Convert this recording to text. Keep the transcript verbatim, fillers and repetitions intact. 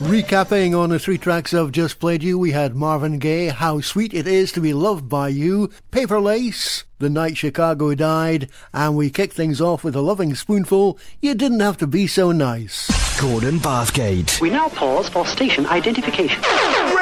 Recapping on the three tracks I've just played you, we had Marvin Gaye, How Sweet It Is to Be Loved by You, Paper Lace, The Night Chicago Died, and we kicked things off with A Loving Spoonful, You Didn't Have to Be So Nice. Gordon Bathgate. We now pause for station identification.